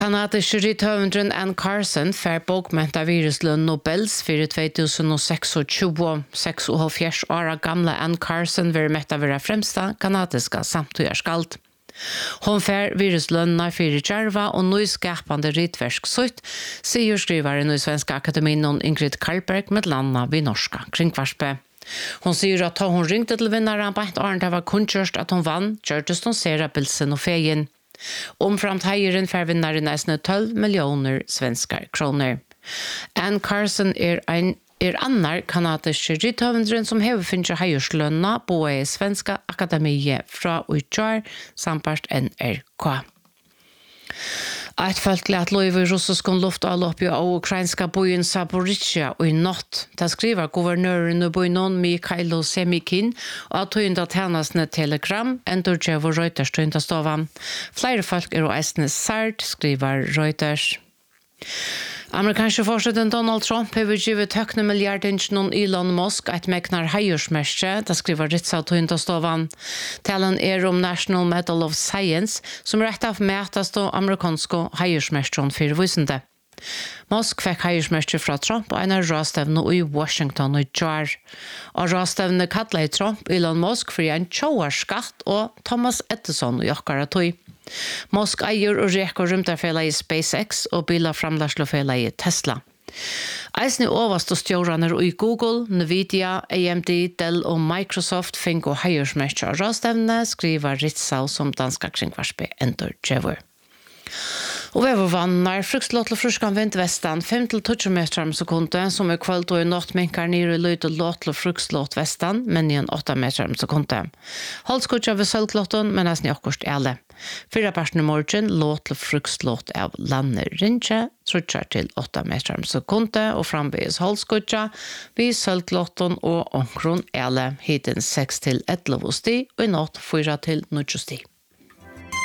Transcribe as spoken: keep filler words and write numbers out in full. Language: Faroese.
Kanadiske rithøvendren Ann Carson får bokmentaviruslønn Nobels for två tusen tjugosex. seksoghalvfjerds år gamle Ann Carson vil mette være fremsta kanadiske samtøyerskald. Hon får viruslønna for djerva og nyskapande ritversk sutt, sier skrivaren i Svenska Akademin Ingrid Karlberg med landa vid norska kringvarspe. Hon sier at hon ringte til vinnaren på et år det var kunnskjørst at hon vann, gjørtes hon sera bilsen og fegin. Omframt heieren får vinnaren nesten tolv millioner svenskar kroner. Ann Carson er en er annar kanadiske rithøvendren som hever finner heierslønna på i Svenska Akademiet fra utgjør sampast N R K. Et folkelig at lov i russisk luftavlopp og ukrainska byen Zaporizhzhia og i natt. Det skriver guvernøren i byen Mikhailo Semikin og at hun da tjenestene telegram endur djev Reuters tøyndastovan. Flere folk er og eisne sært, skriver Reuters. Amerikanske forsetten Donald Trump har givet tøkne milliardingen Elon Musk et meknar heiersmerke, det skriver Ritsa Tøyndastovan. Talen er om National Medal of Science, som rett av mætast og amerikanske heiersmerken for visende. Musk fikk heiersmerke fra Trump og en av råstevne i Washington og Jar. Og råstevne kallet Trump Elon Musk for en tjoarskatt og Thomas Edison og jokkara tøy. Musk eier og reker rymtarfela i SpaceX og bilar framlarslofela i Tesla. Eisne overst og stjåraner i Google, Nvidia, A M D, Dell og Microsoft fink og heiersmerke av råstevne, skriver Ritzau som danska kringvarspe Ender Jever. Og vi var vannar, frukslått til fruskan vind vestan, fem til tolv meter om sekunde, som er kvalt og i natt minkar nere i løyt og låt til frukslått vestan, men igjen åtta meter om sekunde. Holdskutja ved sølvklåtten, men nesten akkurst ele. Fyra personer i morgen låt til frukslått av landet rinje, trutjar til åtta meter om sekunde, og frambeges holdskutja, vi sølvklåtten og omkron ele, hiten seks til elleve sti, og i natt fyra til null sti.